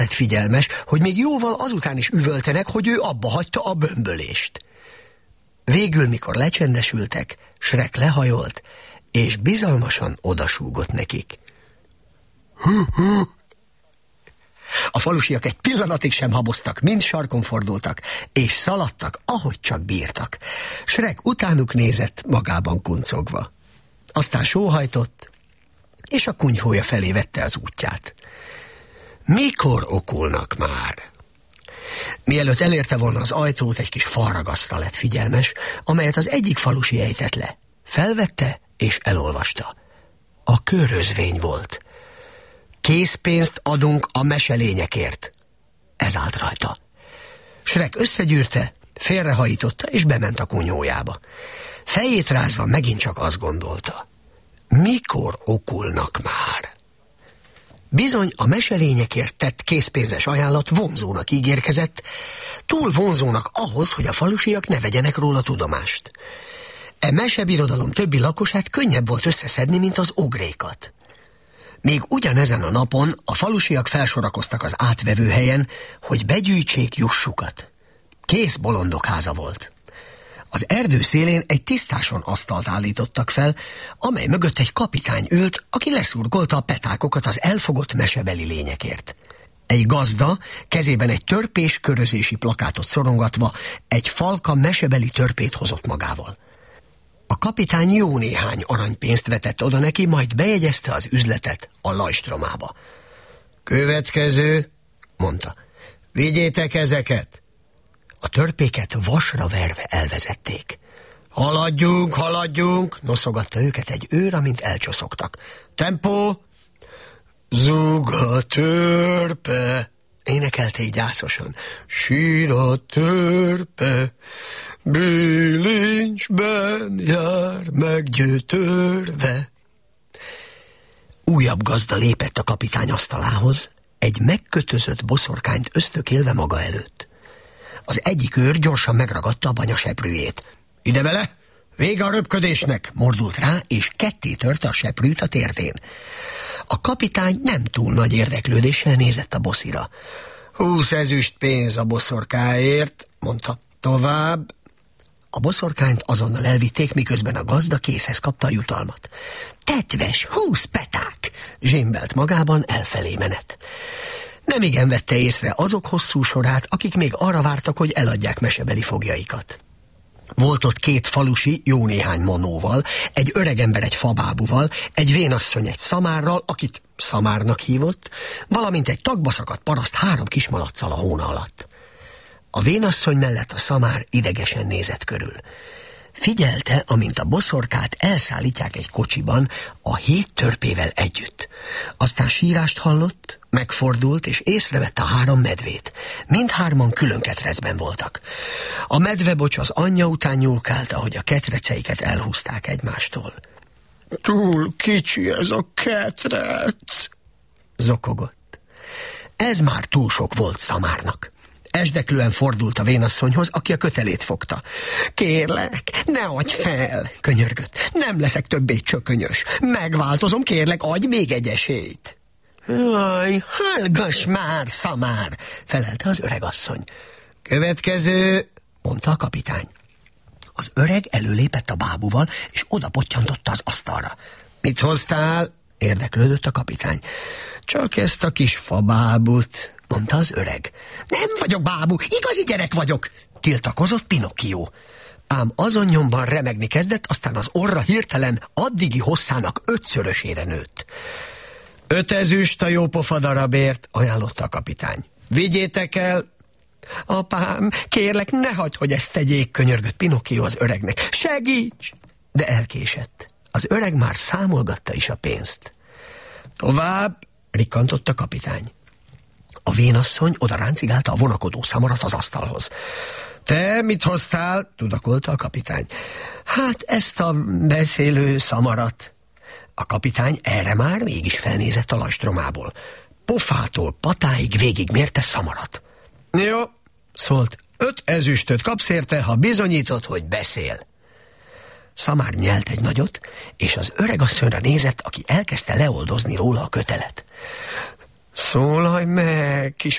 lett figyelmes, hogy még jóval azután is üvöltenek, hogy ő abba hagyta a bömbölést. Végül, mikor lecsendesültek, Shrek lehajolt, és bizalmasan odasúgott nekik. A falusiak egy pillanatig sem haboztak, mind sarkon fordultak, és szaladtak, ahogy csak bírtak. Shrek utánuk nézett, magában kuncogva. Aztán sóhajtott, és a kunyhója felé vette az útját. Mikor okulnak már? Mielőtt elérte volna az ajtót, egy kis falragasztra lett figyelmes, amelyet az egyik falusi ejtett le. Felvette, és elolvasta. A körözvény volt. Készpénzt adunk a meselényekért. Ez állt rajta. Shrek összegyűrte, félrehajította, és bement a kunyhójába. Fejét rázva megint csak azt gondolta. Mikor okulnak már? Bizony a meselényekért tett készpénzes ajánlat vonzónak ígérkezett, túl vonzónak ahhoz, hogy a falusiak ne vegyenek róla tudomást. E mesebirodalom többi lakosát könnyebb volt összeszedni, mint az ogrékat. Még ugyanezen a napon a falusiak felsorakoztak az átvevő helyen, hogy begyűjtsék jussukat. Kész bolondok háza volt. Az erdő szélén egy tisztáson asztalt állítottak fel, amely mögött egy kapitány ült, aki leszurkolta a petákokat az elfogott mesebeli lényekért. Egy gazda, kezében egy törpés körözési plakátot szorongatva, egy falka mesebeli törpét hozott magával. A kapitány jó néhány aranypénzt vetett oda neki, majd bejegyezte az üzletet a lajstromába. Következő, mondta, vigyétek ezeket. A törpéket vasra verve elvezették. Haladjunk, haladjunk, noszogatta őket egy őr, amint elcsoszogtak. Tempó! Zúg a törpe, énekelte így gyászosan. Sír a törpe, bilincsben jár meggyötörve. Újabb gazda lépett a kapitány asztalához, egy megkötözött boszorkányt ösztökélve maga előtt. Az egyik őr gyorsan megragadta a banyaseprűjét. Ide vele! Vége a röpködésnek! Mordult rá, és ketté törte a seprűt a térdén. A kapitány nem túl nagy érdeklődéssel nézett a bosszira. 20 ezüst pénz a boszorkáért, mondta. Tovább. A boszorkányt azonnal elvitték, miközben a gazda készhez kapta a jutalmat. Tetves, 20 peták! Zsémbelt magában, elfelé menet. Nemigen vette észre azok hosszú sorát, akik még arra vártak, hogy eladják mesebeli fogjaikat. Volt ott két falusi, jó néhány manóval, egy öregember egy fabábuval, egy vénasszony egy szamárral, akit szamárnak hívott, valamint egy tagba szakadt paraszt 3 kismalacccal a hóna alatt. A vénasszony mellett a szamár idegesen nézett körül. Figyelte, amint a boszorkát elszállítják egy kocsiban a 7 törpével együtt. Aztán sírást hallott, megfordult, és észrevette a 3 medvét. Mindhárman külön ketrecben voltak. A medvebocs az anyja után nyúlkálta, hogy a ketreceiket elhúzták egymástól. Túl kicsi ez a ketrec, zokogott. Ez már túl sok volt szamárnak. Esdeklően fordult a vénasszonyhoz, aki a kötelét fogta. Kérlek, ne adj fel, könyörgött. Nem leszek többé csökönyös. Megváltozom, kérlek, adj még egy esélyt. Jaj, hallgass már, szamár, felelte az öregasszony. Következő, mondta a kapitány. Az öreg előlépett a bábuval, és oda pottyantotta az asztalra. Mit hoztál? Érdeklődött a kapitány. Csak ezt a kis fabábut, mondta az öreg. Nem vagyok bábú, igazi gyerek vagyok, tiltakozott Pinokkió. Ám azon nyomban remegni kezdett, aztán az orra hirtelen addigi hosszának 5-szörösére nőtt. 5 ezüst a jópofa darabért, ajánlotta a kapitány. Vigyétek el! Apám, kérlek, ne hagyd, hogy ezt tegyék, könyörgött Pinokkió az öregnek. Segíts! De elkésett. Az öreg már számolgatta is a pénzt. Tovább, rikkantott a kapitány. A vénasszony oda ráncigálta a vonakodó szamarat az asztalhoz. Te mit hoztál? Tudakolta a kapitány. Hát ezt a beszélő szamarat. A kapitány erre már mégis felnézett a lajstromából. Pofától patáig végigmérte szamarat. Jó, szólt, 5 ezüstöt kapsz érte, ha bizonyítod, hogy beszél. Szamár nyelt egy nagyot, és az öregasszonyra nézett, aki elkezdte leoldozni róla a kötelet. Szólalj meg, kis